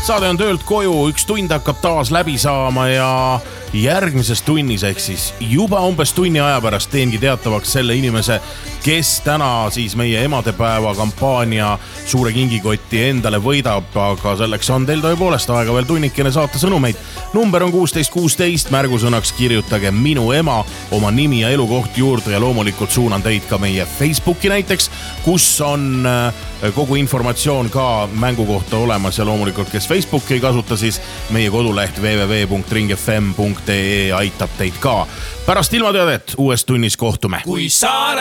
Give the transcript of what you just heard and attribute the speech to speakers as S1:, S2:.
S1: Saade on töölt koju, üks tund hakkab taas läbi saama ja järgmises tunnis ehk siis juba umbes tunni aja pärast teengi teatavaks selle inimese, kes täna siis meie emadepäeva kampaania suure kingikotti endale võidab, aga selleks on teil tõepoolest aega veel tunnikene saata sõnumeid. Number on 1616, märgusõnaks kirjutage minu ema, oma nimi ja elukoht juurde ja loomulikult suunan teid ka meie Facebooki näiteks, kus on kogu informatsioon ka mängu kohta olemas ja loomulikult, kes Facebooki ei kasuta, siis meie koduleht www.ringfm.ee aitab teid ka. Pärast ilmateadet uues tunnis kohtume.
S2: Kui saare